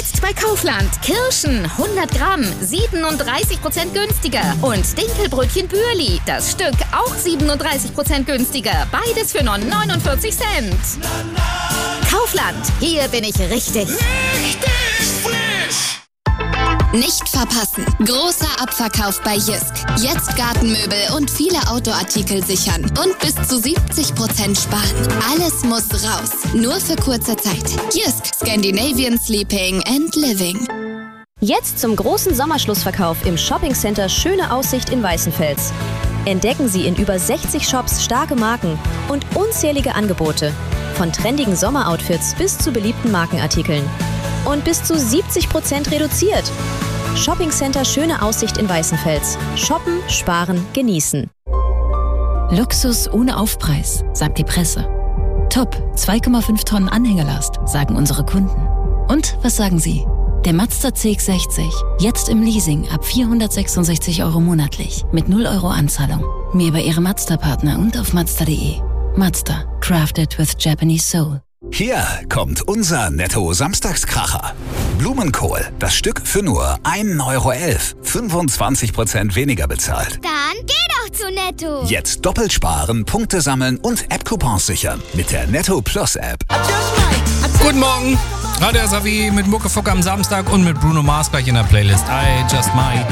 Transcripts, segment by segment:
Jetzt bei Kaufland. Kirschen 100 Gramm, 37% günstiger. Und Dinkelbrötchen Bürli, das Stück auch 37% günstiger. Beides für nur 49 Cent. Kaufland, hier bin ich richtig. Richtig frisch! Nicht verpassen. Großer Abverkauf bei Jysk. Jetzt Gartenmöbel und viele Outdoor-Artikel sichern. Und bis zu 70% sparen. Alles muss raus. Nur für kurze Zeit. Jysk. Scandinavian Sleeping and Living. Jetzt zum großen Sommerschlussverkauf im Shoppingcenter Schöne Aussicht in Weißenfels. Entdecken Sie in über 60 Shops starke Marken und unzählige Angebote. Von trendigen Sommeroutfits bis zu beliebten Markenartikeln. Und bis zu 70% reduziert. Shoppingcenter Schöne Aussicht in Weißenfels. Shoppen, sparen, genießen. Luxus ohne Aufpreis, sagt die Presse. Top, 2,5 Tonnen Anhängerlast, sagen unsere Kunden. Und was sagen Sie? Der Mazda CX-60, jetzt im Leasing ab 466 € monatlich, mit 0 € Anzahlung. Mehr bei Ihrem Mazda-Partner und auf Mazda.de. Mazda, crafted with Japanese soul. Hier kommt unser Netto-Samstagskracher. Blumenkohl, das Stück für nur 1,11 €, 25% weniger bezahlt. Dann geh doch zu Netto. Jetzt doppelt sparen, Punkte sammeln und App-Coupons sichern mit der Netto Plus App. Guten Morgen, Radio SAW mit Muckefuck am Samstag und mit Bruno Mars gleich in der Playlist. I Just Might.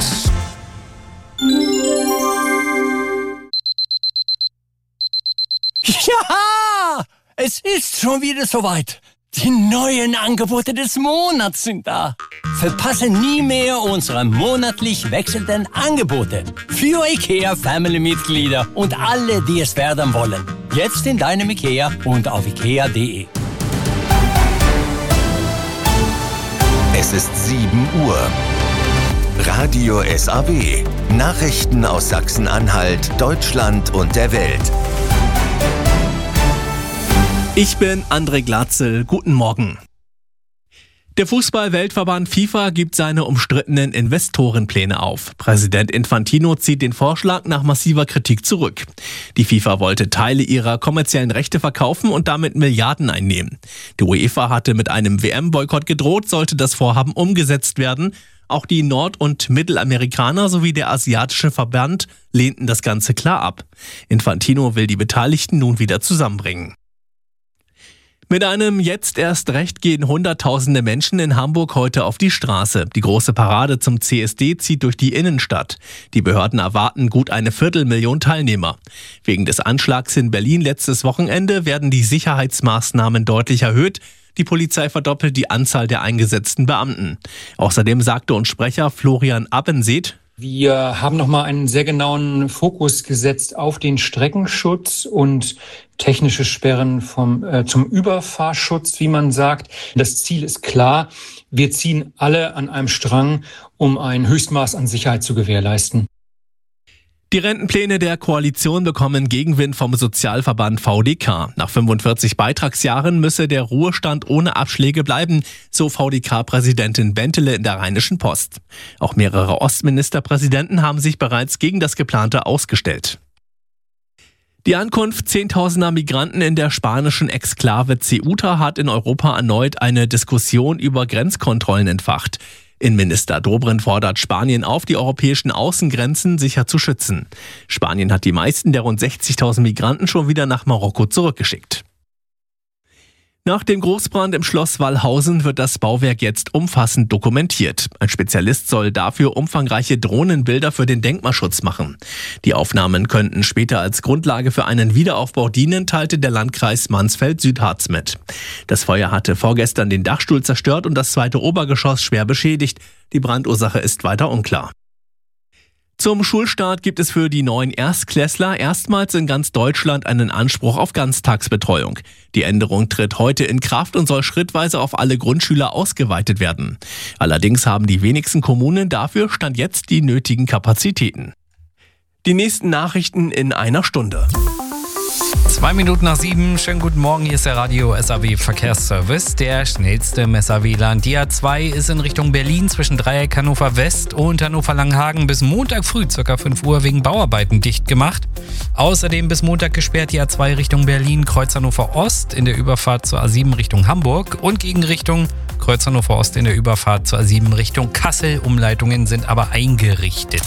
Ja! Es ist schon wieder soweit. Die neuen Angebote des Monats sind da. Verpasse nie mehr unsere monatlich wechselnden Angebote. Für IKEA-Family-Mitglieder und alle, die es werden wollen. Jetzt in deinem IKEA und auf IKEA.de. Es ist 7 Uhr. Radio SAW. Nachrichten aus Sachsen-Anhalt, Deutschland und der Welt. Ich bin André Glatzel. Guten Morgen. Der Fußball-Weltverband FIFA gibt seine umstrittenen Investorenpläne auf. Präsident Infantino zieht den Vorschlag nach massiver Kritik zurück. Die FIFA wollte Teile ihrer kommerziellen Rechte verkaufen und damit Milliarden einnehmen. Die UEFA hatte mit einem WM-Boykott gedroht, sollte das Vorhaben umgesetzt werden. Auch die Nord- und Mittelamerikaner sowie der asiatische Verband lehnten das Ganze klar ab. Infantino will die Beteiligten nun wieder zusammenbringen. Mit einem Jetzt erst recht gehen Hunderttausende Menschen in Hamburg heute auf die Straße. Die große Parade zum CSD zieht durch die Innenstadt. Die Behörden erwarten gut 250.000 Teilnehmer. Wegen des Anschlags in Berlin letztes Wochenende werden die Sicherheitsmaßnahmen deutlich erhöht. Die Polizei verdoppelt die Anzahl der eingesetzten Beamten. Außerdem sagte uns Sprecher Florian Abbenseet: Wir haben nochmal einen sehr genauen Fokus gesetzt auf den Streckenschutz und technische Sperren zum Überfahrschutz, wie man sagt. Das Ziel ist klar. Wir ziehen alle an einem Strang, um ein Höchstmaß an Sicherheit zu gewährleisten. Die Rentenpläne der Koalition bekommen Gegenwind vom Sozialverband VDK. Nach 45 Beitragsjahren müsse der Ruhestand ohne Abschläge bleiben, so VDK-Präsidentin Bentele in der Rheinischen Post. Auch mehrere Ostministerpräsidenten haben sich bereits gegen das Geplante ausgestellt. Die Ankunft zehntausender Migranten in der spanischen Exklave Ceuta hat in Europa erneut eine Diskussion über Grenzkontrollen entfacht. Innenminister Dobrindt fordert Spanien auf, die europäischen Außengrenzen sicher zu schützen. Spanien hat die meisten der rund 60.000 Migranten schon wieder nach Marokko zurückgeschickt. Nach dem Großbrand im Schloss Wallhausen wird das Bauwerk jetzt umfassend dokumentiert. Ein Spezialist soll dafür umfangreiche Drohnenbilder für den Denkmalschutz machen. Die Aufnahmen könnten später als Grundlage für einen Wiederaufbau dienen, teilte der Landkreis Mansfeld-Südharz mit. Das Feuer hatte vorgestern den Dachstuhl zerstört und das zweite Obergeschoss schwer beschädigt. Die Brandursache ist weiter unklar. Zum Schulstart gibt es für die neuen Erstklässler erstmals in ganz Deutschland einen Anspruch auf Ganztagsbetreuung. Die Änderung tritt heute in Kraft und soll schrittweise auf alle Grundschüler ausgeweitet werden. Allerdings haben die wenigsten Kommunen dafür Stand jetzt die nötigen Kapazitäten. Die nächsten Nachrichten in einer Stunde. 2 Minuten nach 7, schönen guten Morgen, hier ist der Radio SAW Verkehrsservice, der schnellste im SAW-Land. Die A2 ist in Richtung Berlin zwischen Dreieck Hannover West und Hannover Langhagen bis Montag früh, ca. 5 Uhr, wegen Bauarbeiten dicht gemacht. Außerdem bis Montag gesperrt die A2 Richtung Berlin, Kreuz Hannover Ost in der Überfahrt zur A7 Richtung Hamburg und gegen Richtung Kreuz Hannover Ost in der Überfahrt zur A7 Richtung Kassel. Umleitungen sind aber eingerichtet.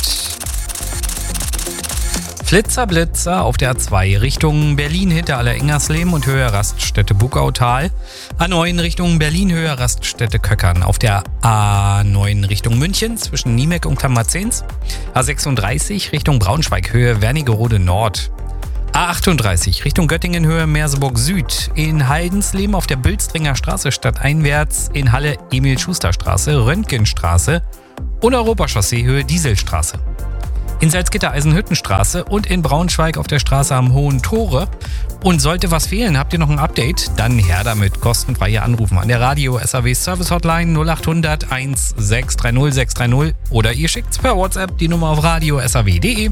Flitzer-Blitzer auf der A2 Richtung Berlin hinter Aller-Engersleben und Höhe Raststätte Buckautal. A9 Richtung Berlin, Höhe Raststätte Köckern. Auf der A9 Richtung München zwischen Niemek und Klammerzens. A36 Richtung Braunschweig, Höhe Wernigerode Nord. A38 Richtung Göttingen, Höhe Merseburg Süd. In Haldensleben auf der Bülstringer Straße stadteinwärts. In Halle Emil-Schuster-Straße, Röntgenstraße und Europachaussee, Höhe Dieselstraße. In Salzgitter Eisenhüttenstraße und in Braunschweig auf der Straße am Hohen Tore. Und sollte was fehlen, habt ihr noch ein Update? Dann her damit, kostenfrei hier anrufen an der Radio SAW Service Hotline 0800 1630 630 oder ihr schickt's per WhatsApp die Nummer auf radio.saw.de.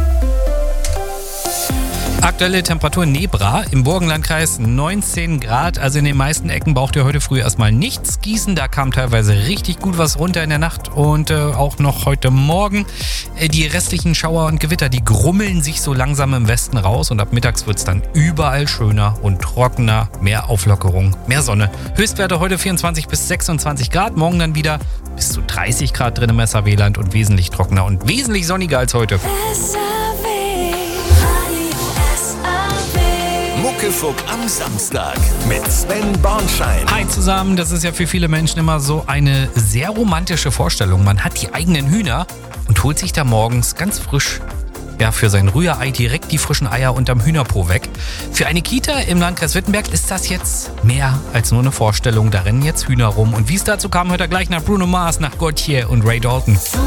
Aktuelle Temperatur Nebra im Burgenlandkreis 19 Grad. Also in den meisten Ecken braucht ihr heute früh erstmal nichts gießen. Da kam teilweise richtig gut was runter in der Nacht und auch noch heute Morgen. Die restlichen Schauer und Gewitter, die grummeln sich so langsam im Westen raus und ab mittags wird es dann überall schöner und trockener. Mehr Auflockerung, mehr Sonne. Höchstwerte heute 24 bis 26 Grad. Morgen dann wieder bis zu 30 Grad drin im SAW-Land und wesentlich trockener und wesentlich sonniger als heute. Muckefuck am Samstag mit Sven Bornschein. Hi zusammen, das ist ja für viele Menschen immer so eine sehr romantische Vorstellung. Man hat die eigenen Hühner und holt sich da morgens ganz frisch für sein Rührei direkt die frischen Eier unterm Hühnerpo weg. Für eine Kita im Landkreis Wittenberg ist das jetzt mehr als nur eine Vorstellung. Da rennen jetzt Hühner rum. Und wie es dazu kam, hört ihr gleich nach Bruno Mars, nach Gautier und Ray Dalton.